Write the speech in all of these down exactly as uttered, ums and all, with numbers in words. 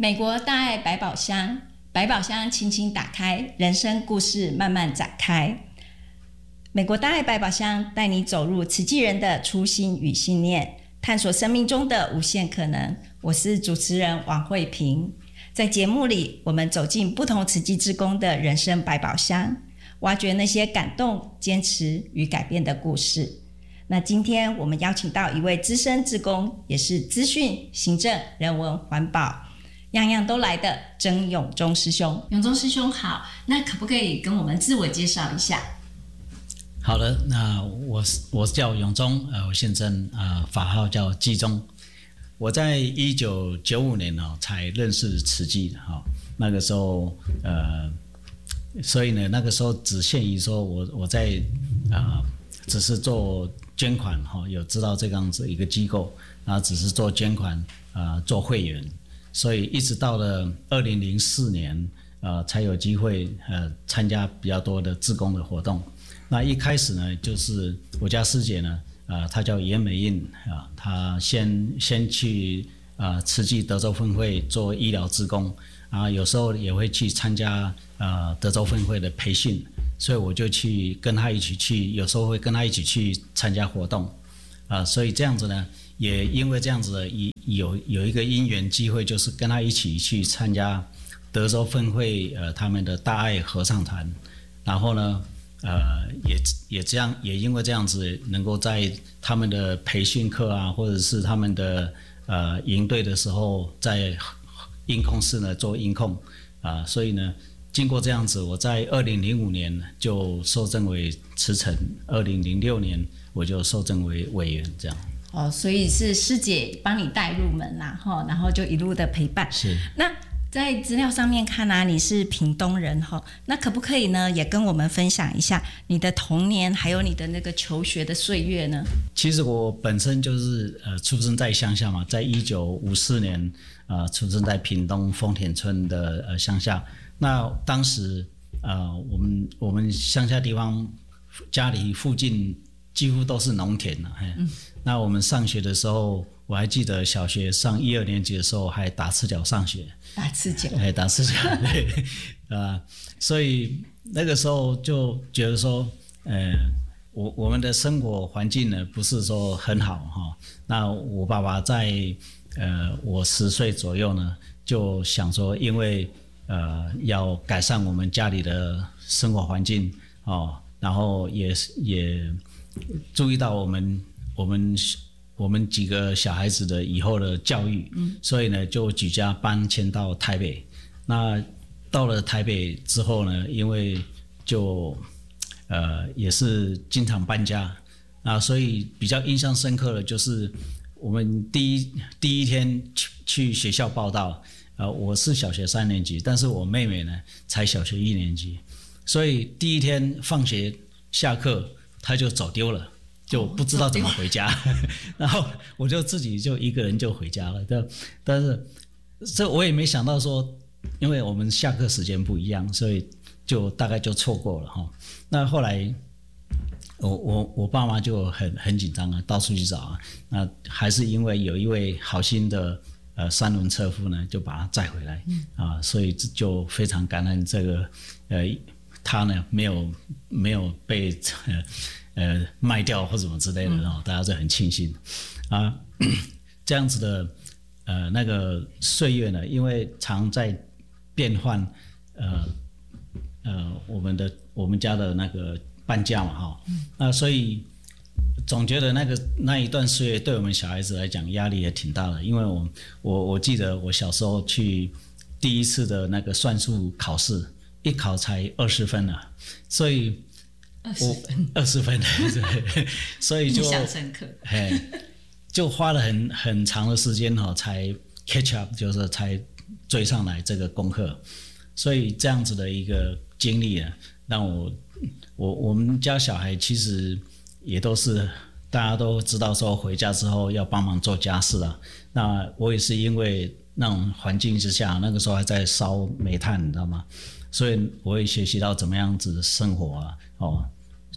美国大爱百宝箱，百宝箱轻轻打开，人生故事慢慢展开。美国大爱百宝箱带你走入慈济人的初心与信念，探索生命中的无限可能。我是主持人王慧萍。在节目里，我们走进不同慈济志工的人生百宝箱，挖掘那些感动、坚持与改变的故事。那今天我们邀请到一位资深志工，也是资讯、行政、人文、环保样样都来的曾永忠师兄。永忠师兄好，那可不可以跟我们自我介绍一下？ 好的，那我我叫永忠，呃，我现在呃法号叫济忠。我在一九九五年哦才认识慈济的哈、哦，那个时候呃，所以呢那个时候只限于说我我在啊、呃、只是做捐款哈、哦，有知道这样子一个机构，然后只是做捐款啊、呃、做会员，所以一直到了二零零四年呃才有机会呃参加比较多的志工的活动。那一开始呢，就是我家师姐呢，呃，她叫严美印啊，她先先去啊慈济德州分会做医疗志工啊，有时候也会去参加呃德州分会的培训，所以我就去跟她一起去，有时候会跟她一起去参加活动啊，所以这样子呢，也因为这样子的有有一个因缘机会，就是跟她一起去参加德州分会呃他们的大爱合唱团，然后呢。呃，也也这样，也因为这样子，能够在他们的培训课啊，或者是他们的呃营队的时候，在音控室呢做音控啊、呃，所以呢，经过这样子，我在二零零五年就受赠为慈诚，二零零六年我就受赠为委员，这样。 哦，所以是师姐帮你带入门啦，哈，然后就一路的陪伴。 是。 那在资料上面看啊，你是屏东人哈，那可不可以呢，也跟我们分享一下你的童年，还有你的那个求学的岁月呢？ 其实我本身就是呃出生在乡下嘛，在一九五四年呃出生在屏东丰田村的呃乡下。那当时呃我们我们乡下地方家里附近几乎都是农田了，嗯，那我们上学的时候，我还记得小学上一二年级的时候还打赤脚上学。 打赤脚， 哎，打赤脚，对，啊、呃，所以那个时候就觉得说，呃，我我们的生活环境呢不是说很好哈、哦。那我爸爸在呃我十岁左右呢，就想说，因为呃要改善我们家里的生活环境哦，然后也也注意到我们我们。我们几个小孩子的以后的教育，嗯，所以呢，就举家搬迁到台北。那到了台北之后呢，因为就呃也是经常搬家啊，所以比较印象深刻的就是我们第一第一天去去学校报到，呃，我是小学三年级，但是我妹妹呢才小学一年级，所以第一天放学下课，她就走丢了。就不知道怎么回家，然后我就自己就一个人就回家了。但但是这我也没想到说，因为我们下课时间不一样，所以就大概就错过了哈。那后来我我我爸妈就很很紧张啊，到处去找啊。那还是因为有一位好心的呃三轮车夫呢，就把他载回来、嗯、啊，所以就非常感恩这个呃他呢没有没有被呃。呃，卖掉或什么之类的，然后大家就很庆幸啊。这样子的呃那个岁月呢，因为常在变换，呃呃，我们的我们家的那个搬家嘛，哈、嗯，那所以总觉得那个那一段岁月对我们小孩子来讲压力也挺大的，因为我我我记得我小时候去第一次的那个算术考试，一考才二十分啊，所以。 二十分， 二十分，对，所以就印象深刻， 就花了很很长的时间哈，才 catch up， 就是才追上来这个功课，所以这样子的一个经历啊，让我我我们家小孩其实也都是大家都知道说回家之后要帮忙做家事啊，那我也是因为那种环境之下，那个时候还在烧煤炭，你知道吗？所以我也学习到怎么样子生活啊，哦，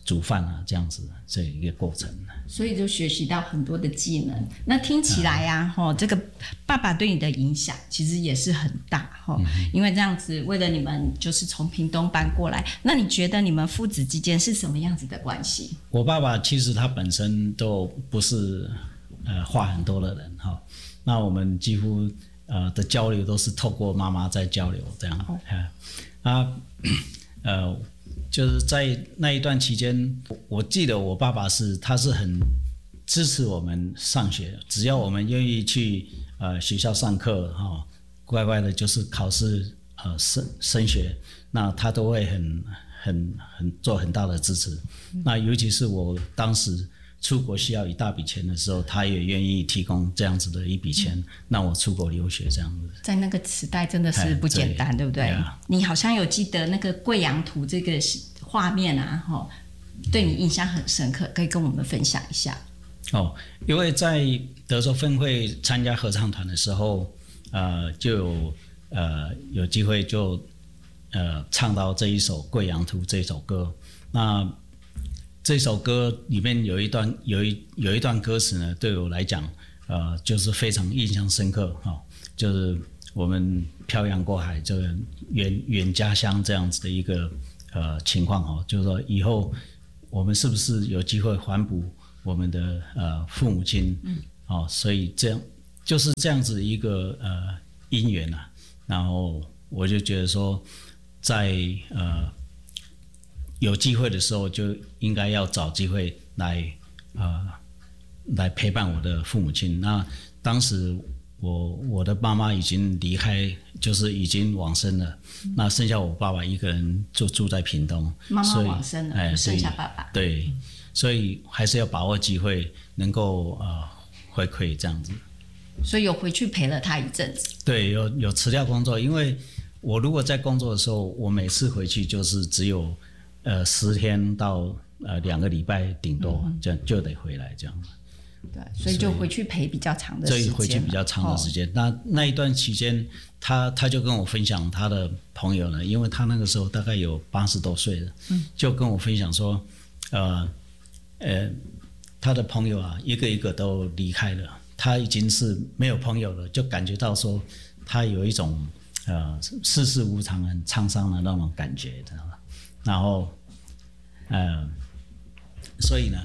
煮饭啊这样子这一个过程。 所以就学习到很多的技能。那听起来呀、啊嗯，这个爸爸对你的影响其实也是很大、嗯、因为这样子为了你们就是从屏东搬过来。那你觉得你们父子之间是什么样子的关系？ 我爸爸其实他本身都不是呃话很多的人哈，那我们几乎呃的交流都是透过妈妈在交流这样。哦、啊呃。就是在那一段期间，我记得我爸爸是他是很支持我们上学，只要我们愿意去呃学校上课哈、哦，乖乖的就是考试呃升升学，那他都会很很很做很大的支持。嗯、那尤其是我当时出国需要一大笔钱的时候，他也愿意提供这样子的一笔钱，嗯、让我出国留学这样子。在那个时代真的是不简单， 对, 对不对？啊、你好像有记得那个贵阳图这个画面啊，哦，对你印象很深刻，可以跟我们分享一下。 哦，因为在德州分会参加合唱团的时候，呃，就有呃有机会就呃唱到这一首《贵阳图》这首歌。那这首歌里面有一段有一有一段歌词呢，对我来讲，呃，就是非常印象深刻哈、哦，就是我们漂洋过海，这个远远家乡这样子的一个呃情况哦，就是说以后我们是不是有机会还补我们的呃父母亲？嗯，哦，所以这样就是这样子一个呃因缘啊，然后我就觉得说，在呃。有机会的时候就应该要找机会来呃来陪伴我的父母亲。那当时我我的妈妈已经离开，就是已经往生了，嗯、那剩下我爸爸一个人就住在屏东。 妈妈往生了，哎，剩下爸爸。 对，所以还是要把握机会，能够呃回馈这样子。 所以有回去陪了他一阵子。 对，有有辞掉工作，因为我如果在工作的时候，我每次回去就是只有。呃，十天到呃两个礼拜顶多，嗯、这样就得回来这样。 对，所以就回去陪比较长的时间。 所以回去比较长的时间。哦、那那一段期间，他他就跟我分享他的朋友呢，因为他那个时候大概有八十多岁了，嗯、就跟我分享说，呃呃，他的朋友啊，一个一个都离开了，他已经是没有朋友了，就感觉到说他有一种呃世事无常、很沧桑的那种感觉，知道吗？然后，呃，所以呢，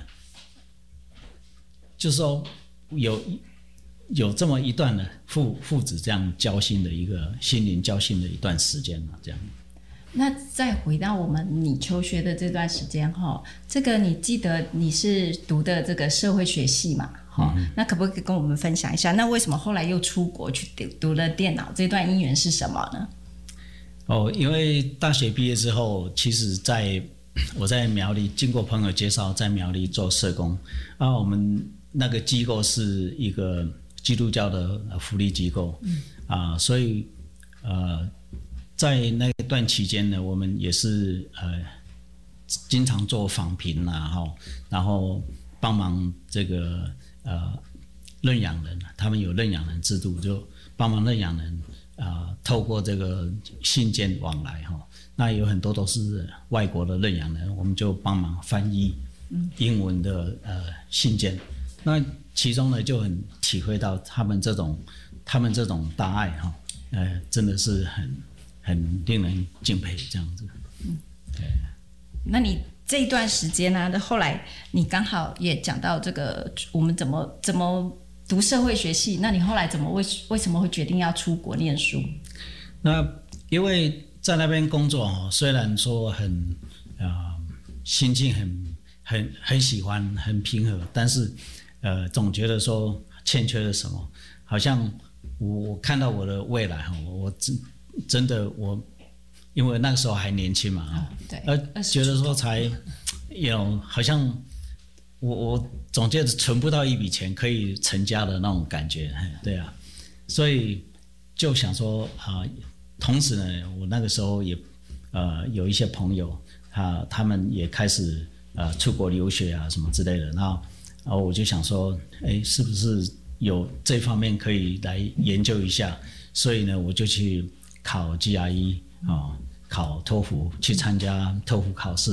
就是说有有这么一段的父父子这样交心的一个心灵交心的一段时间嘛，这样。 那再回到我们你求学的这段时间哈，这个你记得你是读的这个社会学系嘛？哈、嗯，那可不可以跟我们分享一下？那为什么后来又出国去读读了电脑？这段因缘是什么呢？ 哦，因为大学毕业之后，其实在我在苗栗经过朋友介绍，在苗栗做社工啊。我们那个机构是一个基督教的福利机构，嗯、啊，所以呃，在那段期间呢，我们也是呃经常做访评啊，哈，然后帮忙这个呃认养人，他们有认养人制度，就帮忙认养人。啊、呃，透过这个信件往来哈，那有很多都是外国的认养人，我们就帮忙翻译英文的呃信件。那其中呢，就很体会到他们这种他们这种大爱哈，呃，真的是很很令人敬佩这样子。嗯，对。 那你这一段时间呢、啊，后来你刚好也讲到这个，我们怎么怎么。读社会学系，那你后来怎么为为什么会决定要出国念书？ 那因为在那边工作哦，虽然说很呃心境很很很喜欢，很平和，但是呃总觉得说欠缺了什么，好像我我看到我的未来哈，我真真的我因为那个时候还年轻嘛啊、 哦，对， 而觉得说才有好像。我我总觉得存不到一笔钱可以成家的那种感觉，对啊，所以就想说啊，同时呢，我那个时候也呃有一些朋友，啊，他们也开始呃出国留学啊什么之类的，然后然后我就想说，哎，是不是有这方面可以来研究一下？所以呢，我就去考 G R E 啊，考托福，去参加托福考试。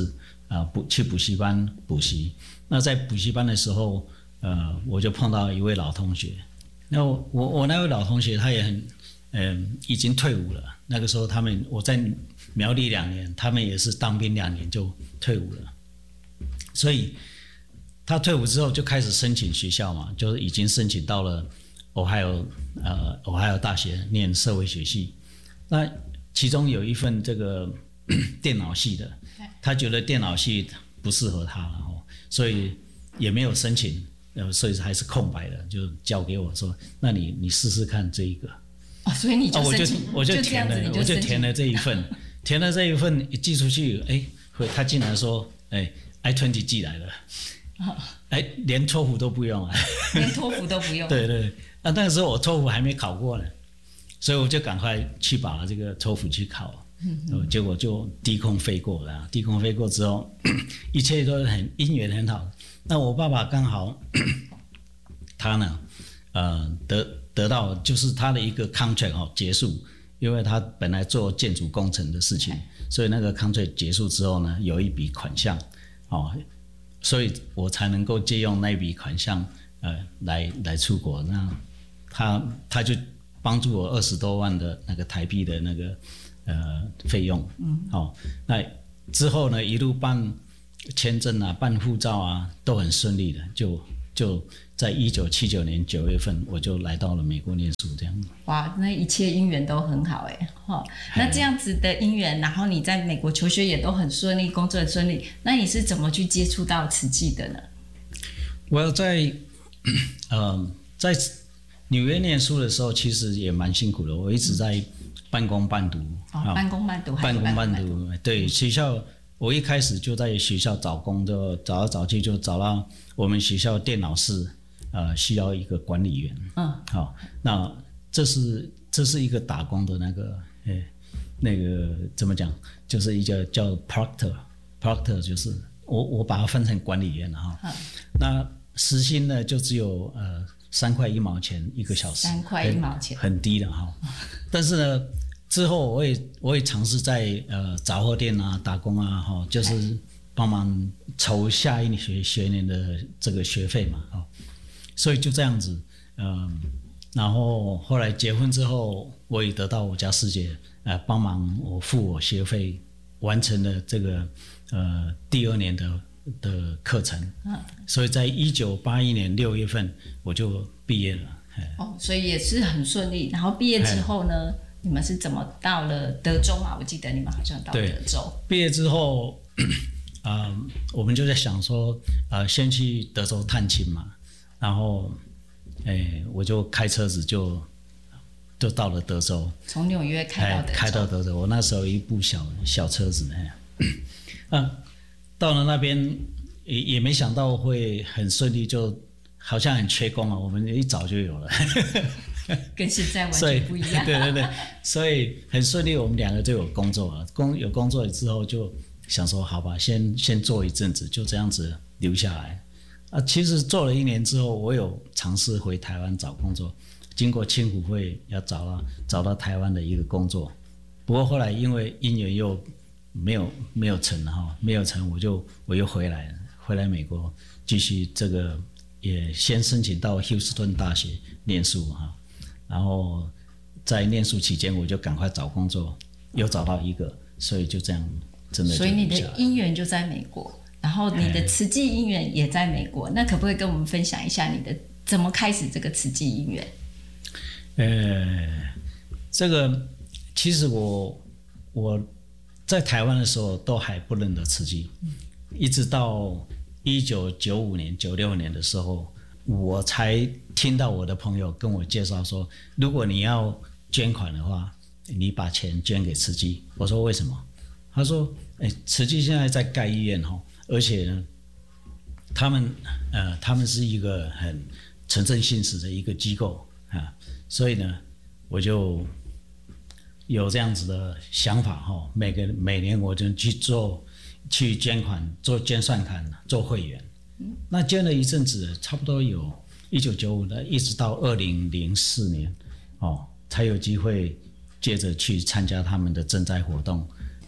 啊补去补习班补习。那在补习班的时候，呃，我就碰到一位老同学。那我我我那位老同学他也很，嗯、呃，已经退伍了。那个时候他们我在苗栗两年，他们也是当兵两年就退伍了。所以他退伍之后就开始申请学校嘛，就是已经申请到了 Ohio 呃 Ohio 大学念社会学系。那其中有一份这个电脑系的，他觉得电脑系不适合他了，所以也没有申请，呃，所以还是空白的，就交给我说，那你你试试看这一个。 哦，所以你就申请， 哦、我就我就填了，我就填了这一份，填了这一份一寄出去，哎，他竟然说，哎 ，I 二十 寄来了，哎、哦，连托福都不用啊， 连托福都不用。 对对，啊，那个时候我托福还没考过呢，所以我就赶快去把这个托福去考。嗯，结果就低空飞过了。低空飞过之后，一切都很姻缘很好。那我爸爸刚好，他呢，呃，得得到就是他的一个 contract 哦结束，因为他本来做建筑工程的事情，所以那个 contract 结束之后呢，有一笔款项，哦，所以我才能够借用那一笔款项，呃，来来出国。那他他就帮助我二十多万的那个台币的那个。呃，费用，嗯，好、哦，那之后呢，一路办签证啊，办护照啊，都很顺利的，就就在一九七九年九月份，我就来到了美国念书，这样。 哇，那一切姻缘都很好哎，哈、哦，那这样子的姻缘，然后你在美国求学也都很顺利，工作很顺利，那你是怎么去接触到慈济的呢？ 我在，呃，在纽约念书的时候，其实也蛮辛苦的，我一直在。半工半读， 哦，半工半读， 半工半读，对，学校我一开始就在学校找工，就找来找去就找到我们学校电脑室，呃，需要一个管理员，嗯，好，那这是这是一个打工的那个，诶，那个怎么讲，就是一个叫 proctor，proctor 就是我我把它分成管理员了哈，嗯，那时薪呢就只有呃。三块一毛钱一个小时， 三块一毛钱， 很低的哈。但是呢，之后我也我也尝试在呃杂货店啊打工啊，哈，就是帮忙筹下一学学年的这个学费嘛，哈。所以就这样子，嗯，然后后来结婚之后，我也得到我家师姐呃帮忙我付我学费，完成了这个呃第二年的。的课程，嗯，所以在一九八一年六月份我就毕业了。 哦，所以也是很顺利。然后毕业之后呢，你们是怎么到了德州嘛？我记得你们好像到德州。 毕业之后，啊、呃，我们就在想说，呃，先去德州探亲嘛。然后，哎，我就开车子就就到了德州， 从纽约开到德州。 开到德州，我那时候有一部小小车子，哎，啊。到了那边也也没想到会很顺利，就好像很缺工啊，我们一早就有了， 跟现在完全不一样。 对对对，所以很顺利，我们两个就有工作了。工有工作之后就想说，好吧，先先做一阵子，就这样子留下来。啊，其实做了一年之后，我有尝试回台湾找工作，经过青辅会要找到找到台湾的一个工作，不过后来因为因缘又。没有没有成哈，没有成我就我又回来了，回来美国继续这个也先申请到休斯顿大学念书哈，然后在念书期间我就赶快找工作，又找到一个，所以就这样真的就。 所以你的姻缘就在美国，然后你的慈济姻缘也在美国，那可不可以跟我们分享一下你的怎么开始这个慈济姻缘？ 呃，这个其实我我。在台湾的时候都还不认得慈济，一直到一九九五年、九六年的时候，我才听到我的朋友跟我介绍说，如果你要捐款的话，你把钱捐给慈济。我说为什么？他说，哎，慈济现在在盖医院哈，而且呢，他们呃，他们是一个很诚正信实的一个机构啊，所以呢，我就。有这样子的想法哈，每个每年我就去做，去捐款，做捐善款，做会员。那捐了一阵子，差不多有一九九五的，一直到二零零四年，哦，才有机会接着去参加他们的赈灾活动。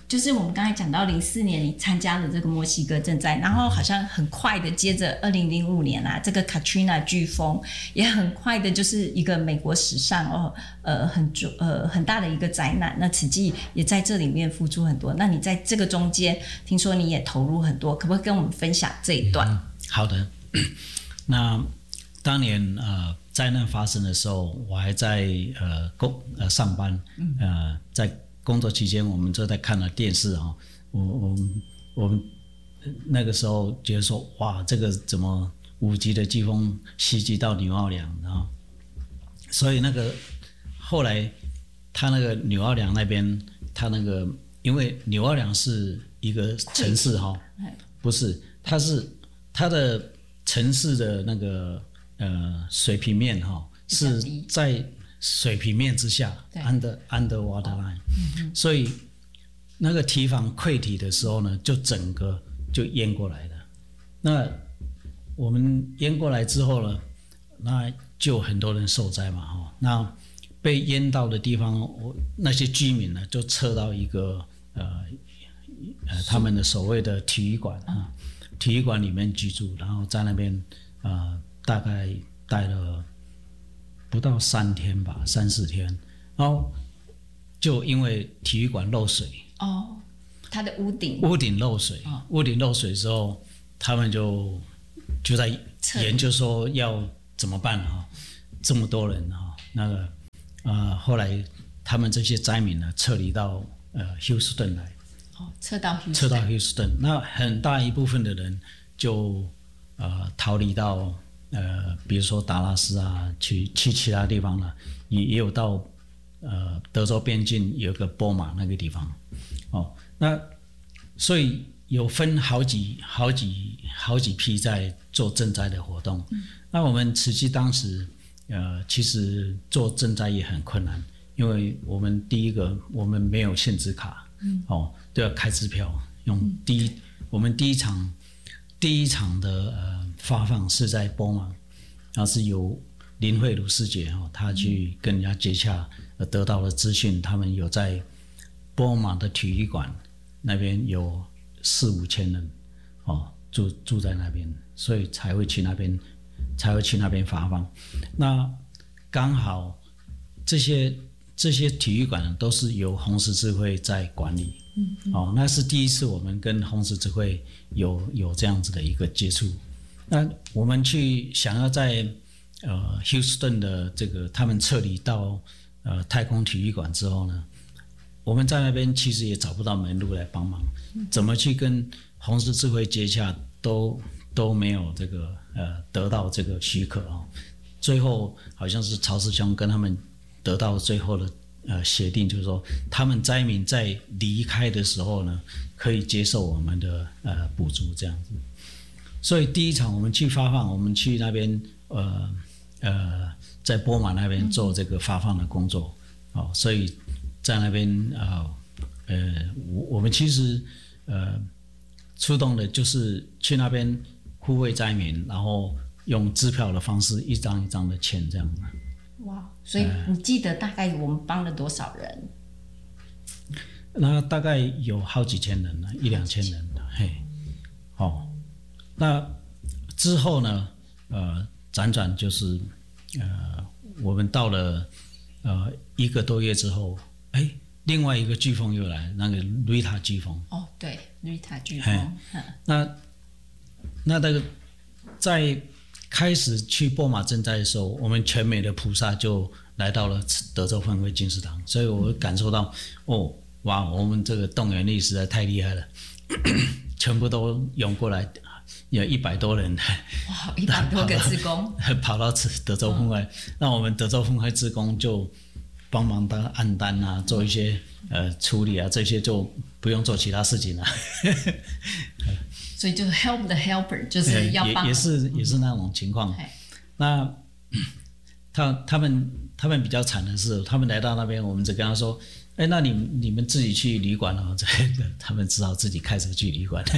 就是我们刚才讲到零四年你参加了这个墨西哥震灾，然后好像很快的接着二零零五年啊，这个 Katrina 飓风也很快的就是一个美国史上哦呃很呃很大的一个灾难，那慈济也在这里面付出很多。那你在这个中间听说你也投入很多，可不可以跟我们分享这一段？ 嗯、好的，那当年呃灾难发生的时候，我还在呃工呃上班，呃在工作期间，我们就在看了电视哈、哦，我我我们那个时候觉得说，哇，这个怎么五级的飓风袭击到纽奥良，然后，所以那个后来他那个纽奥良那边，他那个因为纽奥良是一个城市哈、哦，不是，它是它的城市的那个呃水平面哈、哦、是在水平面之下 ，under under water line，、嗯、所以那个堤防溃堤的时候呢，就整个就淹过来了。那我们淹过来之后呢，那就很多人受灾嘛，哈。那被淹到的地方，我那些居民呢，就撤到一个呃呃他们的所谓的体育馆啊，体育馆里面居住，然后在那边啊、呃、大概待了不到三天吧，三四天，然后就因为体育馆漏水哦，它的屋顶屋顶漏水，哦、屋顶漏水之后，他们就就在研究说要怎么办啊？这么多人啊，那个啊、呃，后来他们这些灾民呢，撤离到呃休斯顿来， 哦，撤到撤到休斯顿，那很大一部分的人就呃逃离到。呃，比如说达拉斯啊，去去其他地方了，也也有到呃德州边境有个波马那个地方，哦，那所以有分好几好几好几批在做赈灾的活动。嗯、那我们慈济当时呃其实做赈灾也很困难，因为我们第一个我们没有限制卡，嗯、哦都要开支票，用第一、嗯、我们第一场第一场的呃。发放是在波马，然后是由林慧茹师姐哈，她去跟人家接洽，得到了资讯，他们有在波马的体育馆那边有四五千人哦，住住在那边，所以才会去那边，才会去那边发放。那刚好这些这些体育馆都是由红十字会在管理，嗯嗯哦，那是第一次我们跟红十字会有有这样子的一个接触。那我们去想要在呃休斯顿的这个他们撤离到呃太空体育馆之后呢，我们在那边其实也找不到门路来帮忙，怎么去跟红十字会接洽都都没有这个呃得到这个许可哦。最后好像是曹师兄跟他们得到最后的呃协定，就是说他们灾民在离开的时候呢，可以接受我们的呃补助这样子。所以第一场我们去发放，我们去那边呃呃在波马那边做这个发放的工作，哦，所以在那边啊 呃, 呃我我们其实呃出动的就是去那边护卫灾民，然后用支票的方式一张一张的签这样。 哇，所以你记得大概我们帮了多少人？ 呃、那大概有好几千人了，一两千人，嘿，哦。那之后呢？呃，辗转就是，呃，我们到了呃一个多月之后，哎，另外一个飓风又来，那个瑞塔飓风。 哦，对，瑞塔飓风。 那那那个在开始去波马赈灾的时候，我们全美的菩萨就来到了德州分会金石堂，所以我感受到，哦，哇，我们这个动员力实在太厉害了，全部都涌过来。有一百多人， 哇，一百多个志工跑到德州分会，那、哦、我们德州分会志工就帮忙当按单啊，做一些呃处理啊，这些就不用做其他事情了。 所以就是 help the helper， 就是要帮， 也也是也是那种情况。嗯、那他他们他们比较惨的是，他们来到那边，我们只跟他说，哎，那你你们自己去旅馆哦，这个他们只好自己开车去旅馆。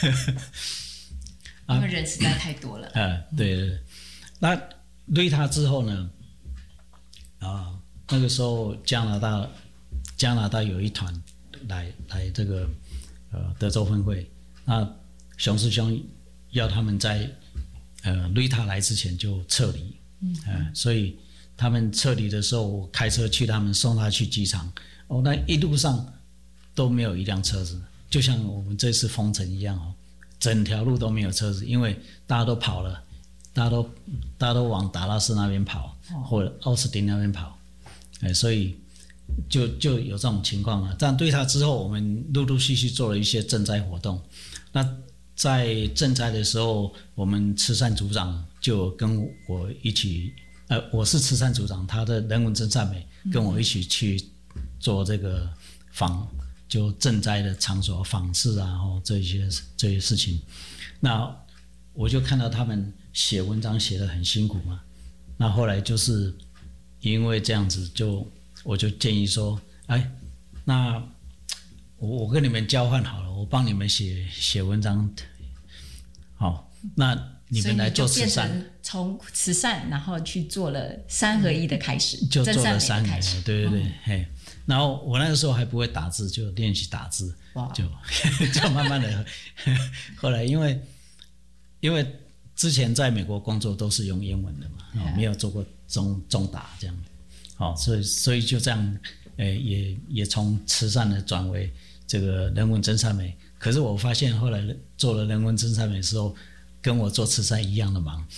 因为人实在太多了。 啊，对对对。那瑞塔之后呢？啊，那个时候加拿大加拿大有一团来来这个呃德州分会，那熊师兄要他们在呃瑞塔来之前就撤离，嗯、呃，所以他们撤离的时候，我开车去他们送他去机场，哦，那一路上都没有一辆车子，就像我们这次封城一样哦，整条路都没有车子，因为大家都跑了，大家都大家都往达拉斯那边跑，哦、或者奥斯汀那边跑，哎，所以就就有这种情况了。但对他之后，我们陆陆续续做了一些赈灾活动。那在赈灾的时候，我们慈善组长就跟我一起，呃，我是慈善组长，他的人文真善美跟我一起去做这个访，就赈灾的场所访视啊，哦，这些这些事情。那我就看到他们写文章写得很辛苦嘛。那后来就是因为这样子就。我就建议说，哎，那我我跟你们交换好了，我帮你们写写文章，好，那你们来做慈善， 从慈善然后去做了三合一的开始， 就做了三合一，对对对， 嗯、 嘿。然后我那个时候还不会打字，就练习打字，就就慢慢的，后来因为因为之前在美国工作都是用英文的嘛，哦、没有做过中中打这样。好、哦，所以所以就这样，呃，也也从慈善的转为这个人文真善美。可是我发现后来做了人文真善美的时候，跟我做慈善一样的忙。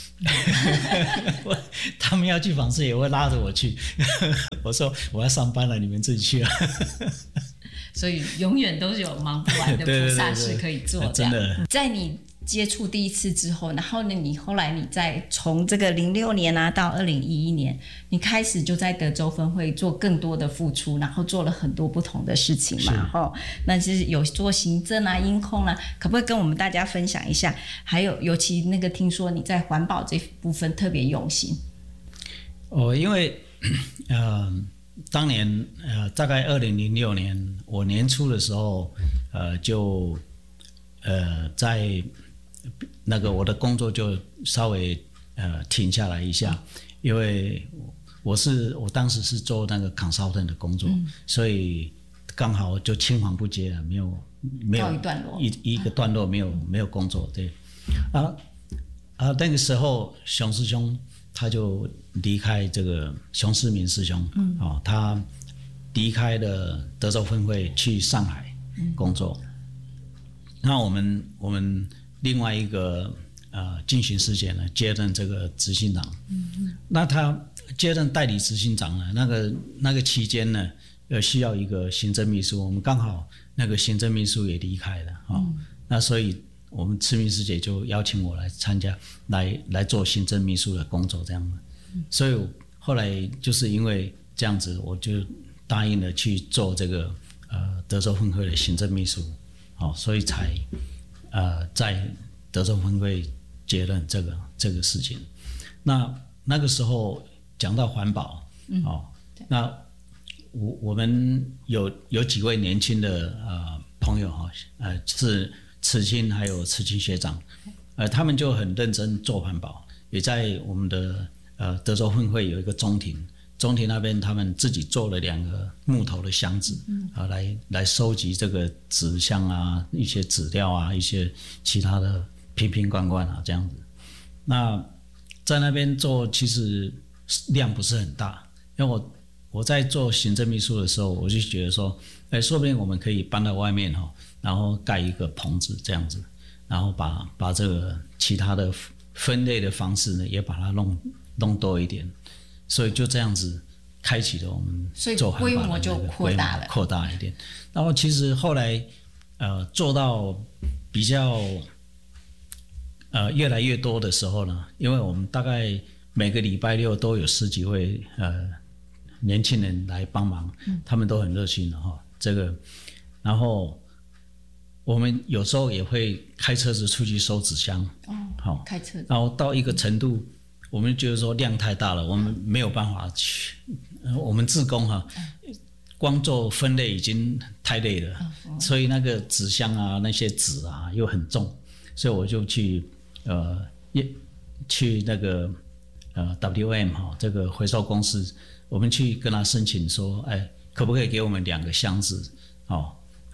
他们要去访视也会拉着我去，我说我要上班了，你们自己去啊。 所以永远都是有忙不完的菩萨事可以做。 对对对对，真的， 在你接触第一次之后，然后呢，你后来你再从这个零六年啊到二零一一年，你开始就在德州分会做更多的付出，然后做了很多不同的事情嘛，哦，那其实有做行政啊、音控啊，可不可以跟我们大家分享一下？还有，尤其那个听说你在环保这部分特别用心。 哦，因为呃，当年呃，大概二零零六年我年初的时候，呃，就呃在。那个我的工作就稍微呃停下来一下，因为我是我当时是做那个 consultant 的工作，嗯、所以刚好就青黄不接了，没有没有一段落一一个段落没有、嗯、没有工作，对啊啊那个时候熊师兄他就离开这个熊思明师兄，嗯哦，他离开了德州分会去上海工作，嗯、那我们我们。另外一个呃进行师姐呢接任这个执行长，嗯、那他接任代理执行长呢，那个那个期间呢，呃需要一个行政秘书，我们刚好那个行政秘书也离开了，哦嗯、那所以我们慈明师姐就邀请我来参加，来来做行政秘书的工作这样的，嗯、所以后来就是因为这样子，我就答应了去做这个呃德州分会的行政秘书，哦，所以才。呃，在德州分会接任这个这个事情，那那个时候讲到环保，嗯、哦，那我我们有有几位年轻的呃朋友哈，呃是慈青还有慈青学长，呃他们就很认真做环保，也在我们的呃德州分会有一个中庭。中庭那边，他们自己做了两个木头的箱子，嗯、啊，来来收集这个纸箱啊，一些纸料啊，一些其他的瓶瓶罐罐啊，这样子。那在那边做，其实量不是很大，因为我我在做行政秘书的时候，我就觉得说，哎，说不定我们可以搬到外面哈，然后盖一个棚子这样子，然后把把这个其他的分类的方式呢，也把它弄弄多一点。所以就这样子开启了我们做环保的那个规模， 就扩大了， 扩大一点。然后其实后来呃做到比较呃越来越多的时候呢，因为我们大概每个礼拜六都有十几位呃年轻人来帮忙，嗯、他们都很热心的哈。这个，然后我们有时候也会开车子出去收纸箱， 哦，好，开车， 然后到一个程度。我们觉得说量太大了，我们没有办法去。我们志工哈，光做分类已经太累了，所以那个纸箱啊，那些纸啊又很重，所以我就去呃去那个呃 W M 哈这个回收公司，我们去跟他申请说，哎，可不可以给我们两个箱子？哦，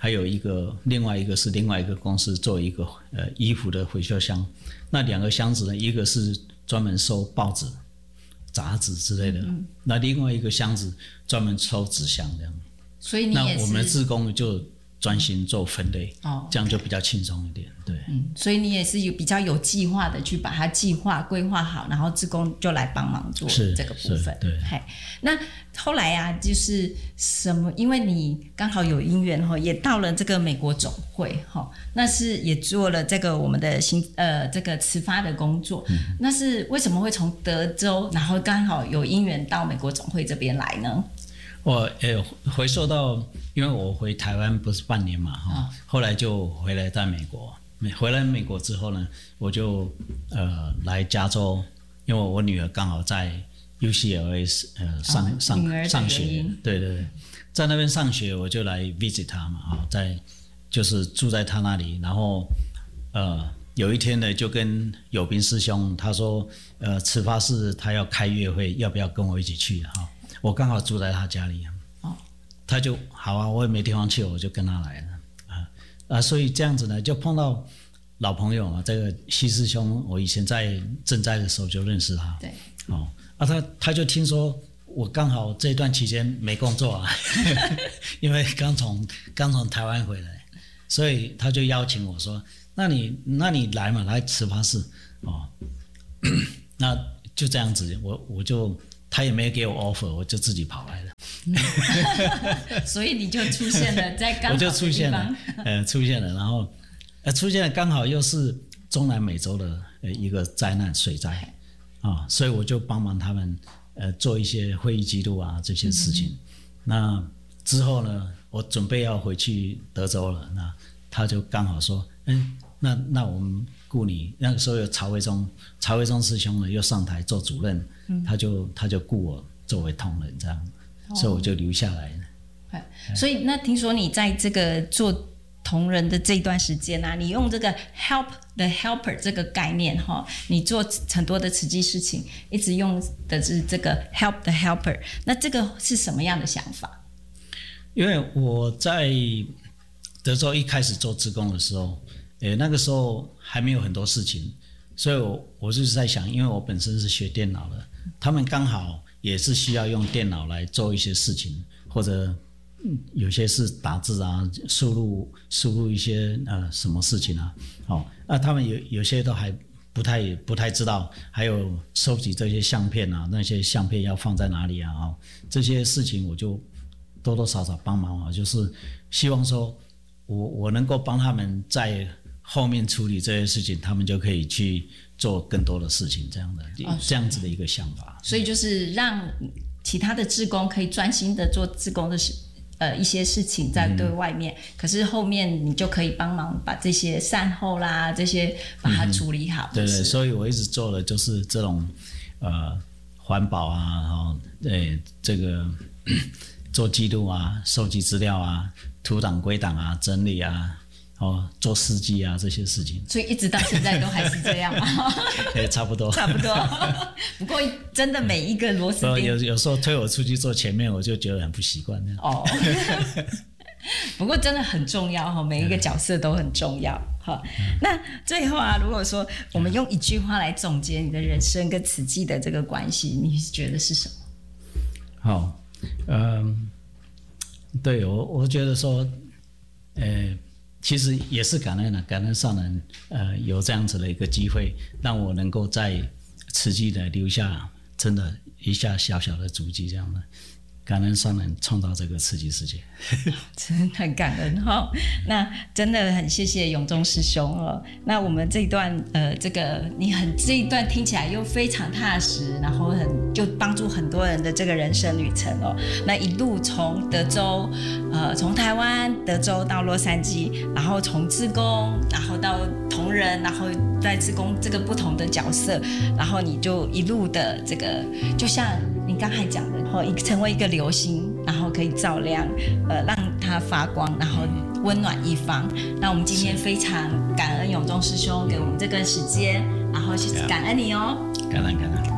还有一个另外一个是另外一个公司做一个呃衣服的回收箱。那两个箱子呢，一个是专门收报纸、杂志之类的，嗯、那另外一个箱子专门收纸箱这样。 所以你也是， 那我们的志工就专心做分类，哦，这样就比较轻松一点，对。 嗯，所以你也是有比较有计划的去把它计划规划好，然后志工就来帮忙做这个部分。 对。 那后来啊，就是什么？因为你刚好有因缘哈，也到了这个美国总会哈，那是也做了这个我们的行呃这个慈发的工作。嗯、那是为什么会从德州，然后刚好有因缘到美国总会这边来呢？ 我呃回溯到，因为我回台湾不是半年嘛哈，哦、后来就回来在美国。回来美国之后呢，我就呃来加州，因为我女儿刚好在 U C L A 呃上、哦、上上学，对对对，在那边上学，我就来 visit 她嘛啊，在就是住在她那里，然后呃有一天呢，就跟友斌师兄他说，呃慈发寺他要开月会，要不要跟我一起去哈？我刚好住在他家里，哦，他就好啊，我也没地方去，我就跟他来了啊啊，所以这样子呢，就碰到老朋友嘛，这个西师兄，我以前在赈灾的时候就认识他， 对， 哦，啊他他就听说我刚好这段期间没工作啊，因为刚从刚从台湾回来，所以他就邀请我说，那你那你来嘛，来慈发寺哦，那就这样子，我我就。他也没给我 offer， 我就自己跑来了。 所以你就出现了在刚好的地方。我就出现了， 呃，出现了，然后，呃，出现了刚好又是中南美洲的呃一个灾难水灾，啊、哦，所以我就帮忙他们呃做一些会议记录啊这些事情。嗯、那之后呢，我准备要回去德州了，那他就刚好说，嗯，那那我们雇你，那个时候有曹维忠，曹维忠师兄呢又上台做主任。嗯、他就他就雇我作为同仁这样，哦、所以我就留下来了。 所以那听说你在这个做同仁的这段时间啊，你用这个 help the helper 这个概念哈，你做很多的慈济事情，一直用的是这个 help the helper。那这个是什么样的想法？ 因为我在德州一开始做志工的时候，诶，那个时候还没有很多事情，所以我我就是在想，因为我本身是学电脑的。他们刚好也是需要用电脑来做一些事情，或者有些是打字啊，输入输入一些呃什么事情啊，哦，那他们有有些都还不太不太知道，还有收集这些相片啊，那些相片要放在哪里啊，哦，这些事情我就多多少少帮忙啊，就是希望说我我能够帮他们在后面处理这些事情，他们就可以去做更多的事情，这样的、哦、这样子的一个想法。 所以就是让其他的志工可以专心的做志工的事，呃，一些事情在对外面，嗯、可是后面你就可以帮忙把这些善后啦，这些把它处理好。 嗯、对对，所以我一直做的就是这种呃环保啊，然后对这个做记录啊，收集资料啊，图档归档啊，整理啊。哦，做司机啊这些事情， 所以一直到现在都还是这样吗？ 对，差不多， 差不多。不过真的每一个螺丝钉， 有有时候推我出去坐前面，我就觉得很不习惯。 哦，不过真的很重要哈，每一个角色都很重要哈。那最后啊，如果说我们用一句话来总结你的人生跟慈济的这个关系，你觉得是什么？ 好，嗯，对我我觉得说，呃。其实也是感恩的，感恩上人，呃，有这样子的一个机会，让我能够在慈济的留下真的一下小小的足迹，这样的。感恩上人创造这个慈济世界， 真的很感恩哈、哦。那真的很谢谢永忠师兄哦。那我们这一段呃，这个你很这一段听起来又非常踏实，然后很就帮助很多人的这个人生旅程哦。那一路从德州，呃，从台湾德州到洛杉矶，然后从志工，然后到同仁，然后在志工这个不同的角色，然后你就一路的这个，就像你刚才讲的，然后成为一个流星，然后可以照亮，呃，让它发光，然后温暖一方。那我们今天非常感恩永忠师兄给我们这个时间，然后感恩你哦， 感恩感恩。